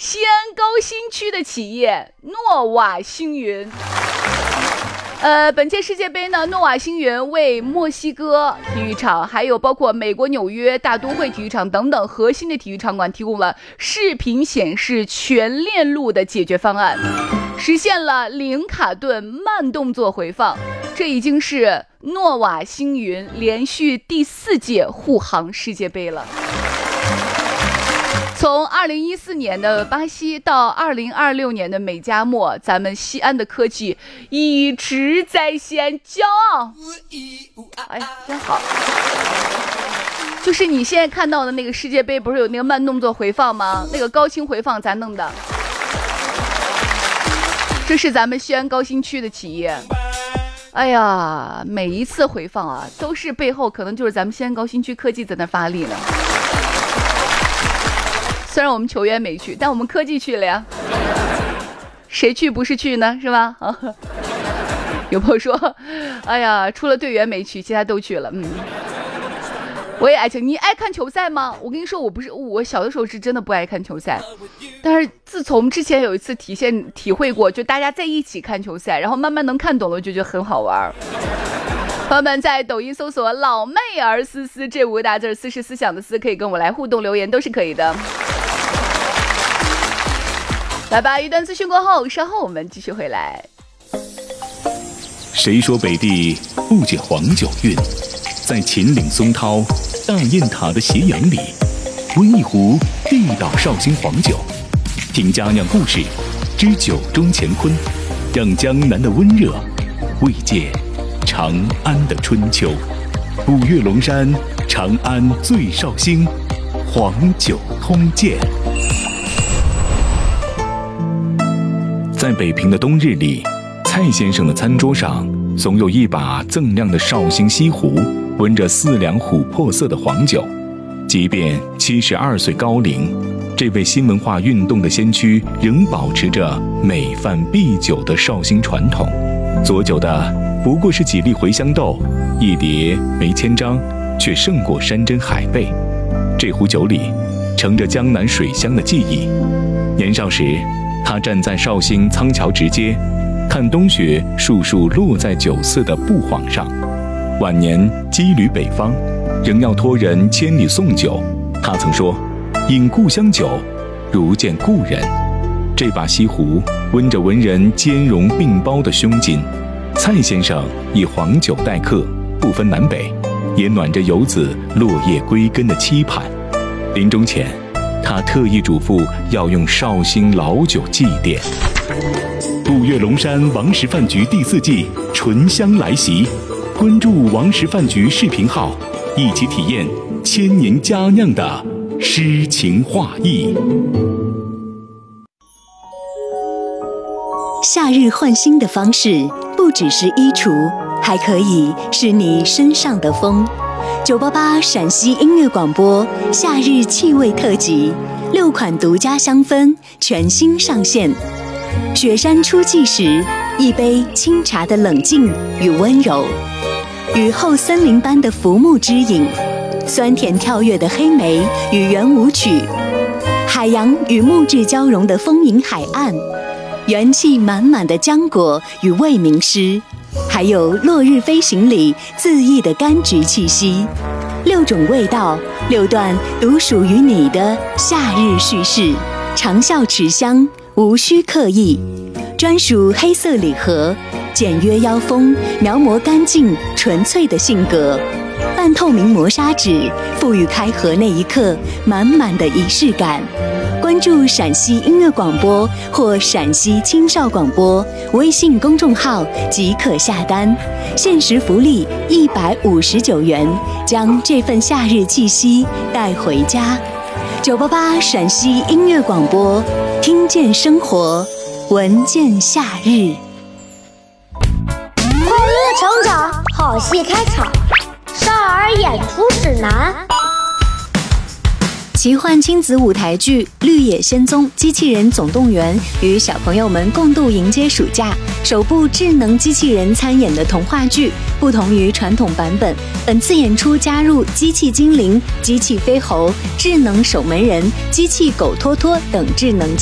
西安高新区的企业诺瓦星云。本届世界杯呢，诺瓦星云为墨西哥体育场，还有包括美国纽约大都会体育场等等核心的体育场馆提供了视频显示全链路的解决方案，实现了零卡顿慢动作回放。这已经是诺瓦星云连续第4届护航世界杯了。从2014年的巴西到2026年的美加墨，咱们西安的科技一直在西安骄傲。哎呀，真好！就是你现在看到的那个世界杯，不是有那个慢动作回放吗？那个高清回放咱弄的，这是咱们西安高新区的企业。哎呀，每一次回放啊，都是背后可能就是咱们西安高新区科技在那发力了。虽然我们球员没去，但我们科技去了呀。谁去不是去呢？是吧？有朋友说，哎呀，除了队员没去，其他都去了。我也爱看。你爱看球赛吗？我跟你说，我小的时候是真的不爱看球赛，但是自从之前有一次体会过，就大家在一起看球赛，然后慢慢能看懂了，就觉得很好玩。朋友们在抖音搜索老妹儿思思这5个大字，思是思想的思，可以跟我来互动留言，都是可以的。来吧，一段资讯过后，稍后我们继续回来。 谁说北地不解黄酒韵？在秦岭松涛、大雁塔的斜阳里，温一壶地道绍兴黄酒，听佳酿故事，知酒中乾坤，让江南的温热慰藉长安的春秋。五岳龙山，长安最绍兴，黄酒通鉴。在北平的冬日里，蔡先生的餐桌上总有一把锃亮的绍兴西湖，温着4两琥珀色的黄酒。即便72岁高龄，这位新文化运动的先驱仍保持着每饭必酒的绍兴传统。佐酒的不过是几粒茴香豆，一碟梅千张，却胜过山珍海味。这壶酒里盛着江南水乡的记忆。年少时，他站在绍兴仓桥直街，看冬雪簌簌落在酒肆的布幌上。晚年羁旅北方，仍要托人千里送酒。他曾说：“饮故乡酒，如见故人。”这把西湖温着文人兼容并包的胸襟。蔡先生以黄酒待客，不分南北，也暖着游子落叶归根的期盼。临终前，他特意嘱咐要用绍兴老酒祭奠。五岳龙山王氏饭局第4季醇香来袭，关注王氏饭局视频号，一起体验1000年佳酿的诗情画意。 夏日换新的方式不只是衣橱，还可以是你身上的风。988陕西音乐广播夏日气味特辑，6款独家香氛全新上线。雪山初霁时，一杯清茶的冷静与温柔；雨后森林般的浮木之影，酸甜跳跃的黑莓与圆舞曲，海洋与木质交融的丰盈海岸，元气满满的浆果与未名诗，还有落日飞行里恣意的柑橘气息。6种味道，6段独属于你的夏日叙事，长效持香，无需刻意。专属黑色礼盒，简约腰封，描摹干净纯粹的性格。半透明磨砂纸，赋予开盒那一刻满满的仪式感。关注陕西音乐广播或陕西青少广播微信公众号即可下单，限时福利159元，将这份夏日气息带回家。988陕西音乐广播，听见生活，闻见夏日。 快乐成长，好戏开场，少儿演出指南。 奇幻亲子舞台剧《绿野仙踪：机器人总动员》与小朋友们共度迎接暑假。首部智能机器人参演的童话剧，不同于传统版本，本次演出加入机器精灵、机器飞猴、智能守门人、机器狗托托等智能